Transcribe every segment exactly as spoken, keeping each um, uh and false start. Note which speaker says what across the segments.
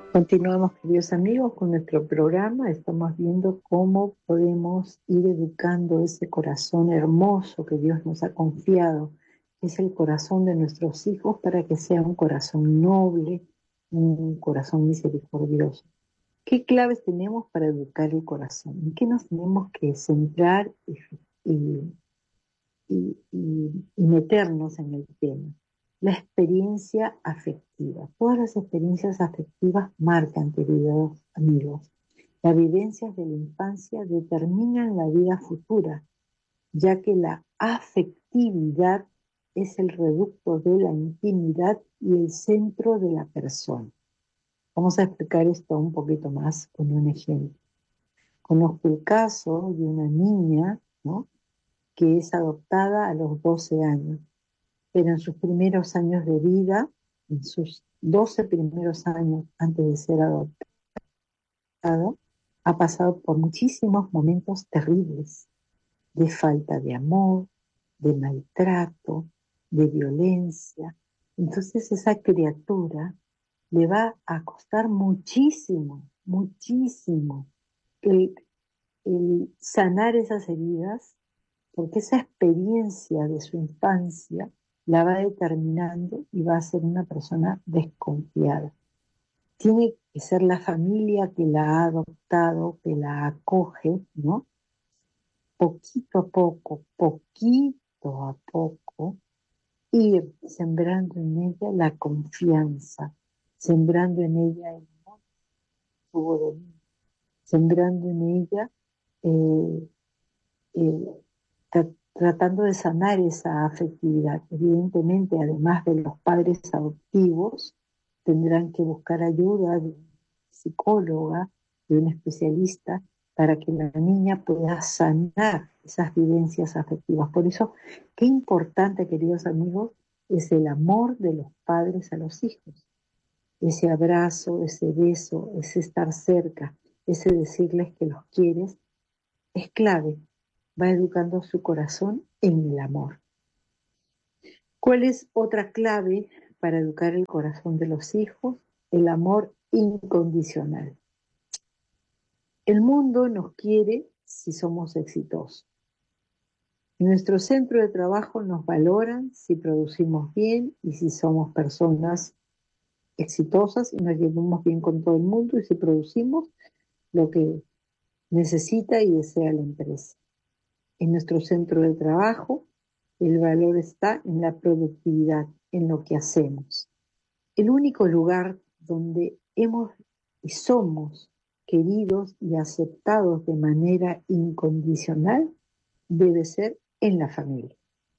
Speaker 1: Continuamos, queridos amigos, con nuestro programa. Estamos viendo cómo podemos ir educando ese corazón hermoso que Dios nos ha confiado, que es el corazón de nuestros hijos, para que sea un corazón noble, un corazón misericordioso. ¿Qué claves tenemos para educar el corazón? ¿En qué nos tenemos que centrar y, y, y, y, y meternos en el tema? La experiencia afectiva. Todas las experiencias afectivas marcan, queridos amigos. Las vivencias de la infancia determinan la vida futura, ya que la afectividad es el reducto de la intimidad y el centro de la persona. Vamos a explicar esto un poquito más con un ejemplo. Conozco el caso de una niña, ¿no?, que es adoptada a los doce años, pero en sus primeros años de vida, en sus doce primeros años antes de ser adoptado, ha pasado por muchísimos momentos terribles, de falta de amor, de maltrato, de violencia. Entonces esa criatura le va a costar muchísimo, muchísimo el, el sanar esas heridas, porque esa experiencia de su infancia la va determinando y va a ser una persona desconfiada. Tiene que ser la familia que la ha adoptado, que la acoge, ¿no? Poquito a poco, poquito a poco, ir sembrando en ella la confianza, sembrando en ella el amor, sembrando en ella eh, eh, tra- tratando de sanar esa afectividad. Evidentemente, además de los padres adoptivos, tendrán que buscar ayuda de una psicóloga, de un especialista, para que la niña pueda sanar esas vivencias afectivas. Por eso, qué importante, queridos amigos, es el amor de los padres a los hijos. Ese abrazo, ese beso, ese estar cerca, ese decirles que los quieres, es clave. Va educando su corazón en el amor. ¿Cuál es otra clave para educar el corazón de los hijos? El amor incondicional. El mundo nos quiere si somos exitosos. En nuestro centro de trabajo nos valoran si producimos bien y si somos personas exitosas y nos llevamos bien con todo el mundo y si producimos lo que necesita y desea la empresa. En nuestro centro de trabajo, el valor está en la productividad, en lo que hacemos. El único lugar donde hemos y somos queridos y aceptados de manera incondicional debe ser en la familia,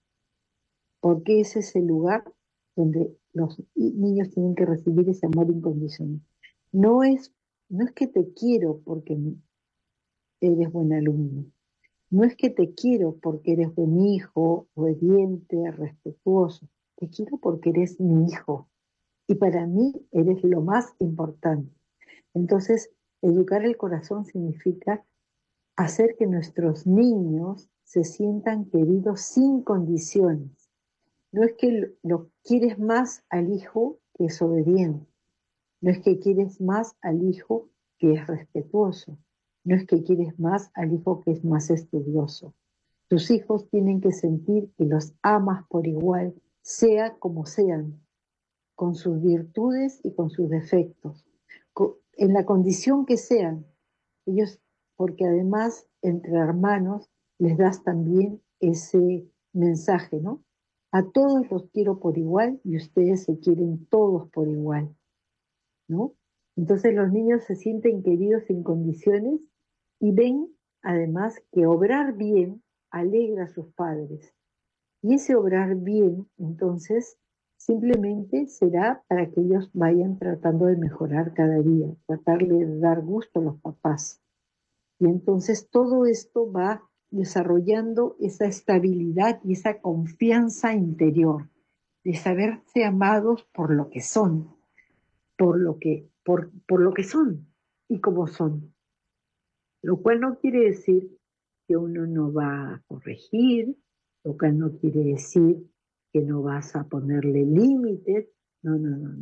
Speaker 1: porque ese es el lugar donde los niños tienen que recibir ese amor incondicional. No es, no es que te quiero porque eres buen alumno. No es que te quiero porque eres buen hijo, obediente, respetuoso. Te quiero porque eres mi hijo. Y para mí eres lo más importante. Entonces, educar el corazón significa hacer que nuestros niños se sientan queridos sin condiciones. No es que lo, lo quieres más al hijo que es obediente. No es que quieres más al hijo que es respetuoso. No es que quieres más al hijo que es más estudioso. Tus hijos tienen que sentir que los amas por igual, sea como sean, con sus virtudes y con sus defectos, en la condición que sean. Ellos, porque además entre hermanos les das también ese mensaje, ¿no? A todos los quiero por igual y ustedes se quieren todos por igual, ¿no? Entonces los niños se sienten queridos sin condiciones y ven además que obrar bien alegra a sus padres. Y ese obrar bien, entonces, simplemente será para que ellos vayan tratando de mejorar cada día, tratarle de dar gusto a los papás. Y entonces todo esto va desarrollando esa estabilidad y esa confianza interior, de saberse amados por lo que son, por lo que, por, por lo que son y como son. Lo cual no quiere decir que uno no va a corregir, lo cual no quiere decir que no vas a ponerle límites. No, no, no, no.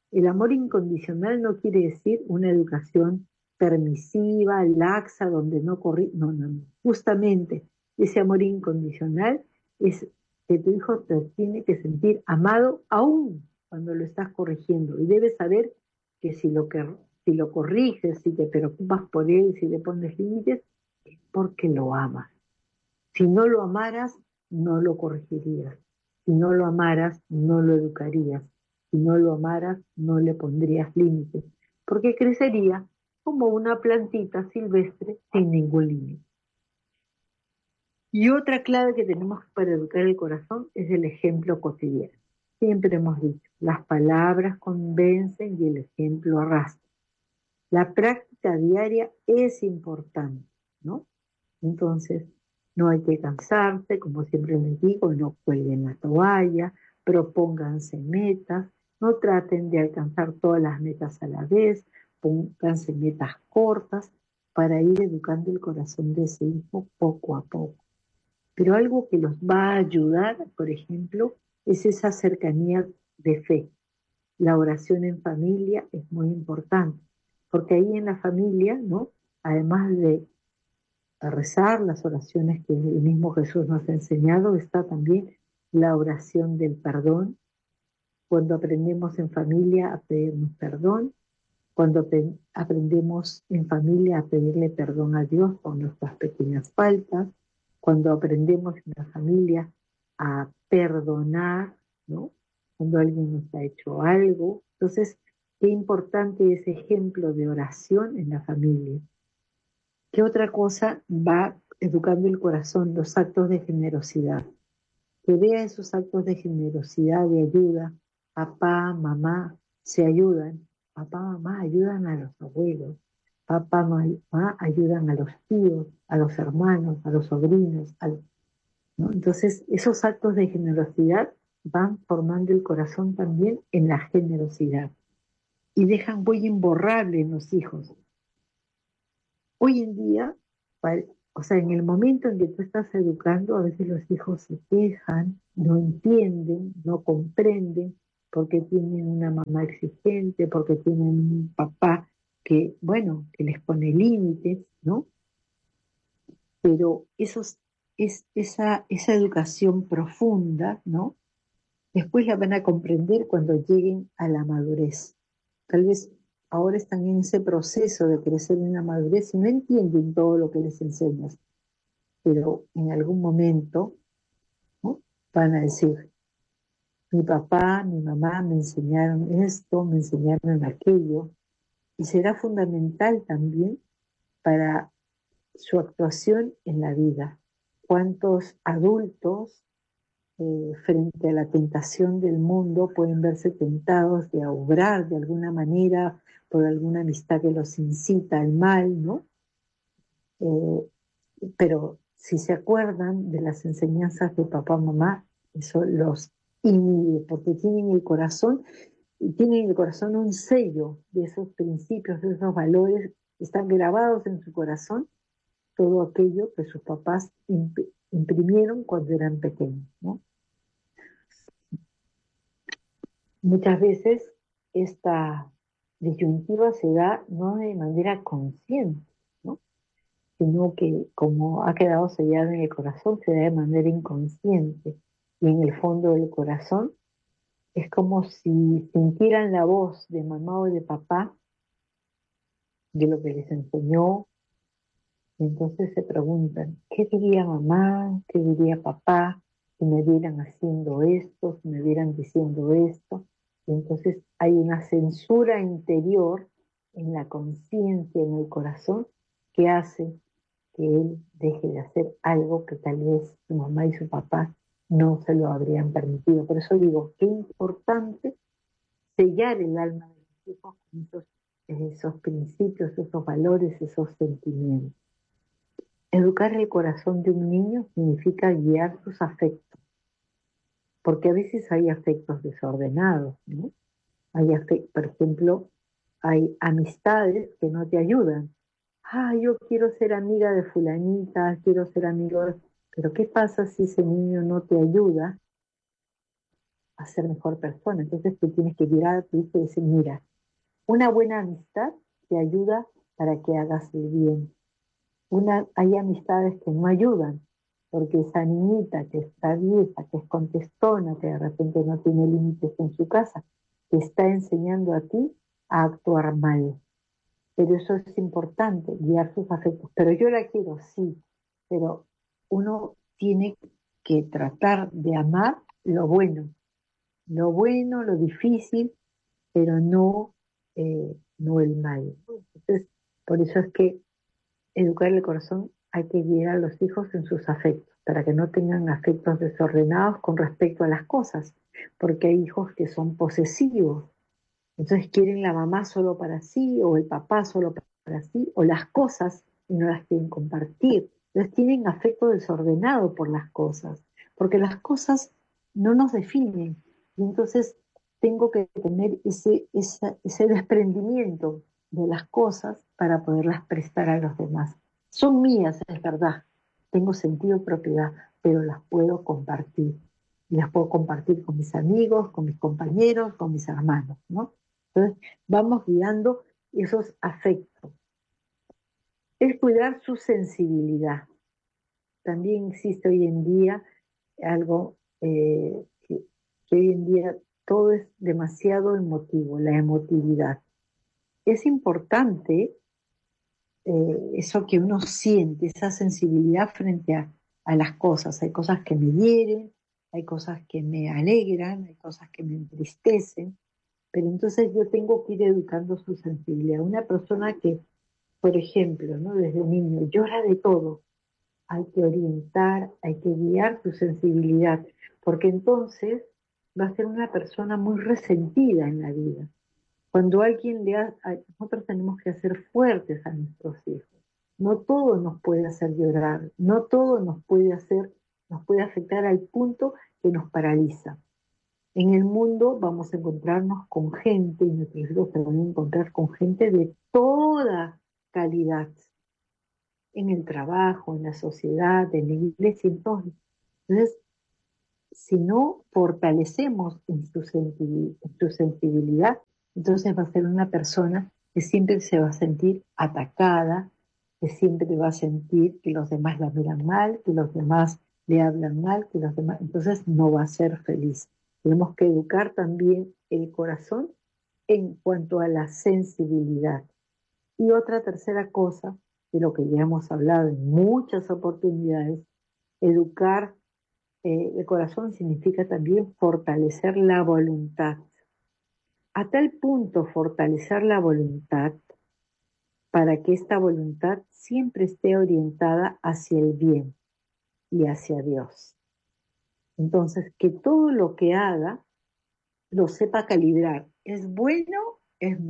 Speaker 1: El amor incondicional no quiere decir una educación permisiva, laxa, donde no corri... No, no, no. Justamente ese amor incondicional es que tu hijo te tiene que sentir amado aún cuando lo estás corrigiendo. Y debes saber que si lo, que, si lo corriges, si te preocupas por él, si le pones límites, es porque lo amas. Si no lo amaras, no lo corregirías. Si no lo amaras, no lo educarías. Si no lo amaras, no le pondrías límites, porque crecería como una plantita silvestre sin ningún límite. Y otra clave que tenemos para educar el corazón es el ejemplo cotidiano. Siempre hemos dicho, las palabras convencen y el ejemplo arrastra. La práctica diaria es importante, ¿no? Entonces, no hay que cansarse, como siempre les digo, no cuelguen la toalla, propónganse metas, no traten de alcanzar todas las metas a la vez, pónganse metas cortas para ir educando el corazón de ese hijo poco a poco. Pero algo que los va a ayudar, por ejemplo, es esa cercanía de fe. La oración en familia es muy importante, porque ahí en la familia, ¿no? Además de rezar las oraciones que el mismo Jesús nos ha enseñado, está también la oración del perdón, cuando aprendemos en familia a pedirnos perdón, cuando aprendemos en familia a pedirle perdón a Dios por nuestras pequeñas faltas, cuando aprendemos en la familia a perdonar, ¿no? Cuando alguien nos ha hecho algo. Entonces, qué importante ese ejemplo de oración en la familia. ¿Qué otra cosa va educando el corazón? Los actos de generosidad. Que vea esos actos de generosidad, de ayuda. Papá, mamá se ayudan. Papá, mamá ayudan a los abuelos. Papá, mamá ayudan a los tíos, a los hermanos, a los sobrinos. A los, ¿no? Entonces, esos actos de generosidad van formando el corazón también en la generosidad. Y dejan huella imborrable en los hijos. Hoy en día, o sea, en el momento en que tú estás educando, a veces los hijos se quejan, no entienden, no comprenden, porque tienen una mamá exigente, porque tienen un papá que, bueno, que les pone límites, ¿no? Pero esos, es, esa, esa educación profunda, ¿no? Después la van a comprender cuando lleguen a la madurez. Tal vez ahora están en ese proceso de crecer en la madurez y no entienden todo lo que les enseñas, pero en algún momento, ¿no? Van a decir, mi papá, mi mamá me enseñaron esto, me enseñaron aquello, y será fundamental también para su actuación en la vida. ¿Cuántos adultos eh, frente a la tentación del mundo pueden verse tentados de obrar de alguna manera por alguna amistad que los incita al mal, ¿no? Eh, pero si se acuerdan de las enseñanzas de papá, mamá, eso los inhibe, porque tienen el corazón, tienen en el corazón un sello de esos principios, de esos valores, están grabados en su corazón todo aquello que sus papás imp imprimieron cuando eran pequeños, ¿no? Muchas veces esta disyuntiva se da no de manera consciente, ¿no? Sino que como ha quedado sellado en el corazón, se da de manera inconsciente. Y en el fondo del corazón es como si sintieran la voz de mamá o de papá de lo que les enseñó, y entonces se preguntan, ¿qué diría mamá? ¿Qué diría papá? Si me vieran haciendo esto, si me vieran diciendo esto. Y entonces hay una censura interior en la conciencia, en el corazón, que hace que él deje de hacer algo que tal vez su mamá y su papá no se lo habrían permitido. Por eso digo, qué importante sellar el alma de los hijos con esos, esos principios, esos valores, esos sentimientos. Educar el corazón de un niño significa guiar sus afectos, porque a veces hay afectos desordenados, ¿no? Hay afectos, por ejemplo, hay amistades que no te ayudan. Ah, yo quiero ser amiga de fulanita, quiero ser amigo de... Pero ¿qué pasa si ese niño no te ayuda a ser mejor persona. Entonces tú tienes que mirar a tu hijo y decir, mira, una buena amistad te ayuda para que hagas el bien. Una, hay amistades que no ayudan, porque esa niñita que está vieja, que es contestona, que de repente no tiene límites en su casa, te está enseñando a ti a actuar mal. Pero eso es importante, guiar sus afectos. Pero yo la quiero, sí, pero uno tiene que tratar de amar lo bueno, lo bueno, lo difícil, pero no, eh, no el mal. Entonces, por eso es que educar el corazón hay que guiar a los hijos en sus afectos, para que no tengan afectos desordenados con respecto a las cosas, porque hay hijos que son posesivos, entonces quieren la mamá solo para sí, o el papá solo para sí, o las cosas y no las quieren compartir. Entonces tienen afecto desordenado por las cosas, porque las cosas no nos definen. Y entonces tengo que tener ese, esa- ese desprendimiento de las cosas para poderlas prestar a los demás. Son mías, es verdad, tengo sentido de propiedad, pero las puedo compartir. Y las puedo compartir con mis amigos, con mis compañeros, con mis hermanos, ¿no? Entonces, vamos guiando esos afectos. Es cuidar su sensibilidad. También existe hoy en día algo eh, que, que hoy en día todo es demasiado emotivo, la emotividad. Es importante eh, eso que uno siente, esa sensibilidad frente a, a las cosas. Hay cosas que me hieren, hay cosas que me alegran, hay cosas que me entristecen, pero entonces yo tengo que ir educando su sensibilidad. Una persona que, por ejemplo, ¿no? Desde niño llora de todo, hay que orientar, hay que guiar su sensibilidad, porque entonces va a ser una persona muy resentida en la vida. Cuando alguien le ha, a- nosotros tenemos que hacer fuertes a nuestros hijos. No todo nos puede hacer llorar, no todo nos puede hacer, nos puede afectar al punto que nos paraliza. En el mundo vamos a encontrarnos con gente, y nuestros hijos se van a encontrar con gente de toda calidad, en el trabajo, en la sociedad, en la iglesia, en todo. Entonces, si no fortalecemos en su, sentibil- en su sensibilidad, entonces va a ser una persona que siempre se va a sentir atacada, que siempre va a sentir que los demás la miran mal, que los demás le hablan mal, que los demás, entonces no va a ser feliz. Tenemos que educar también el corazón en cuanto a la sensibilidad. Y otra tercera cosa, de lo que ya hemos hablado en muchas oportunidades, educar eh, el corazón significa también fortalecer la voluntad. A tal punto fortalecer la voluntad para que esta voluntad siempre esté orientada hacia el bien y hacia Dios. Entonces, que todo lo que haga lo sepa calibrar. ¿Es bueno? ¿Es malo?